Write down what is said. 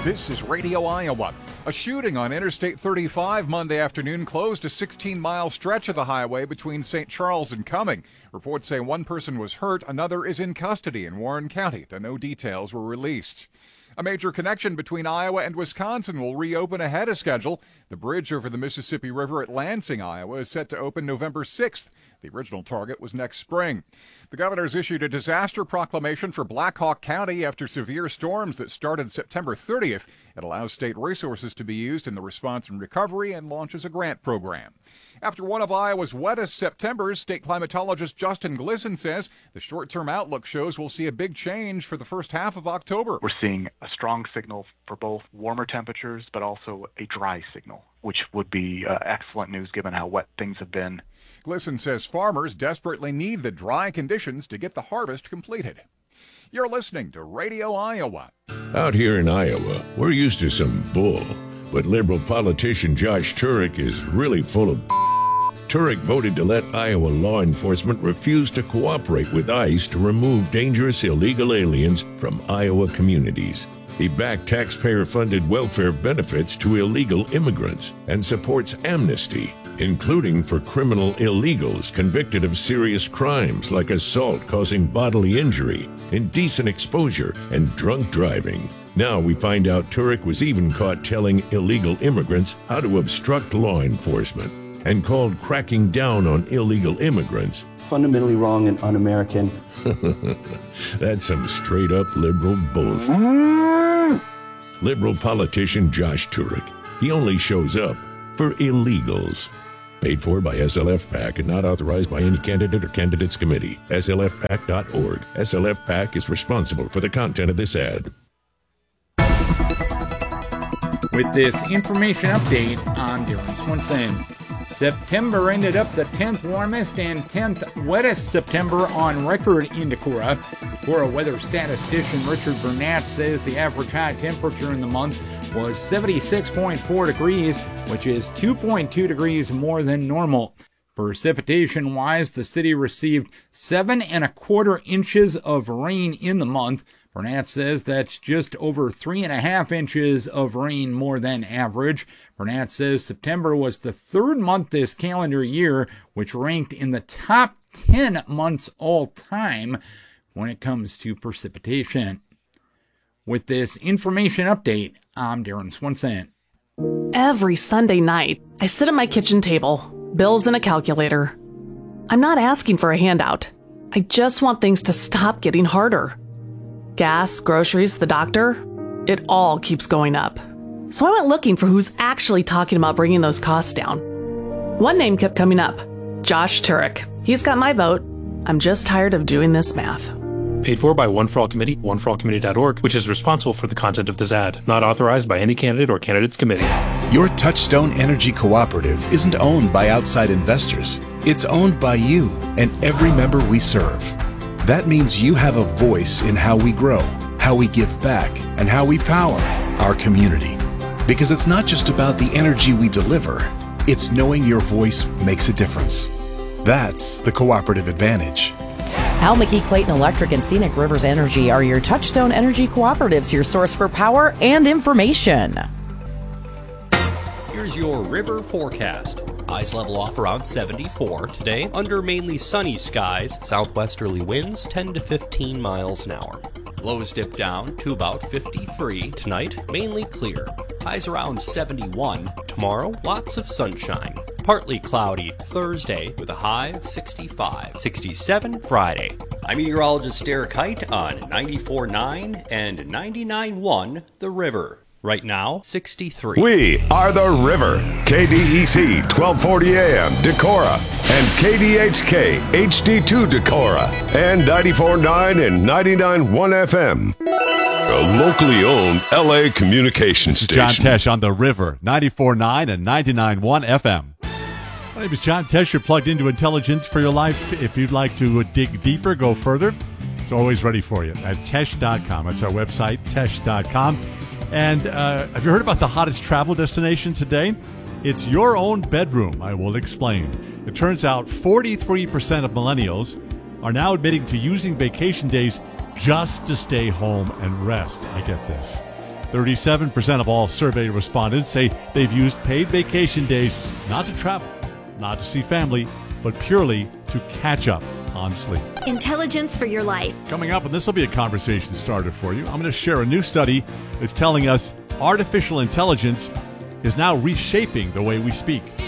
This is Radio Iowa. A shooting on Interstate 35 Monday afternoon closed a 16-mile stretch of the highway between St. Charles and Cumming. Reports say one person was hurt, another is in custody in Warren County, though no details were released. A major connection between Iowa and Wisconsin will reopen ahead of schedule. The bridge over the Mississippi River at Lansing, Iowa, is set to open November 6th. The original target was next spring. The governor's issued a disaster proclamation for Black Hawk County after severe storms that started September 30th. It allows state resources to be used in the response and recovery and launches a grant program. After one of Iowa's wettest Septembers, state climatologist Justin Glisson says the short-term outlook shows we'll see a big change for the first half of October. We're seeing a strong signal for both warmer temperatures but also a dry signal, which would be excellent news given how wet things have been. Glisson says farmers desperately need the dry conditions to get the harvest completed. You're listening to Radio Iowa. Out here in Iowa, we're used to some bull, but Liberal politician Josh Turek is really full of Turek voted to let Iowa law enforcement refuse to cooperate with ICE to remove dangerous illegal aliens from Iowa communities. He backed taxpayer-funded welfare benefits to illegal immigrants and supports amnesty, including for criminal illegals convicted of serious crimes like assault causing bodily injury, indecent exposure, and drunk driving. Now we find out Turek was even caught telling illegal immigrants how to obstruct law enforcement and called cracking down on illegal immigrants fundamentally wrong and un-American. That's some straight-up liberal bullshit. Liberal politician Josh Turek. He only shows up for illegals. Paid for by SLF PAC and not authorized by any candidate or candidates committee. SLFPAC.org. SLF PAC is responsible for the content of this ad. With this information update, I'm Darren Swenson. September ended up the 10th warmest and 10th wettest September on record in Decorah. Decorah weather statistician Richard Burnett says the average high temperature in the month was 76.4 degrees, which is 2.2 degrees more than normal. Precipitation-wise, the city received 7.25 inches of rain in the month. Burnett says that's just over 3.5 inches of rain more than average. Burnett says September was the third month this calendar year, which ranked in the top 10 months all time when it comes to precipitation. With this information update, I'm Darren Swenson. Every Sunday night, I sit at my kitchen table, bills and a calculator. I'm not asking for a handout. I just want things to stop getting harder. Gas, groceries, the doctor, it all keeps going up. So I went looking for who's actually talking about bringing those costs down. One name kept coming up, Josh Turek. He's got my vote. I'm just tired of doing this math. Paid for by One for All Committee, oneforallcommittee.org, which is responsible for the content of this ad. Not authorized by any candidate or candidates committee. Your Touchstone Energy Cooperative isn't owned by outside investors. It's owned by you and every member we serve. That means you have a voice in how we grow, how we give back, and how we power our community. Because it's not just about the energy we deliver, it's knowing your voice makes a difference. That's the cooperative advantage. Al McGee Clayton Electric and Scenic Rivers Energy are your Touchstone Energy Cooperatives, your source for power and information. Here's your river forecast. Highs level off around 74 today, under mainly sunny skies, southwesterly winds 10 to 15 miles an hour. Lows dip down to about 53 tonight, mainly clear. Highs around 71 tomorrow, lots of sunshine. Partly cloudy Thursday with a high of 65. 67 Friday. I'm meteorologist Derek Height on 94.9 and 99.1 The River. Right now, 63. We are The River. KDEC 1240 AM Decorah and KDHK HD2 Decorah and 94.9 and 99.1 FM. A locally owned LA communications station. John Tesh on The River, 94.9 and 99.1 FM. My name is John Tesh. You're plugged into intelligence for your life. If you'd like to dig deeper, go further, it's always ready for you at Tesh.com. That's our website, Tesh.com. And have you heard about the hottest travel destination today? It's your own bedroom. I will explain. It turns out 43% of millennials are now admitting to using vacation days just to stay home and rest. I get this. 37% of all survey respondents say they've used paid vacation days not to travel, not to see family, but purely to catch up on sleep. Intelligence for your life. Coming up, and this will be a conversation starter for you, I'm going to share a new study that's telling us artificial intelligence is now reshaping the way we speak.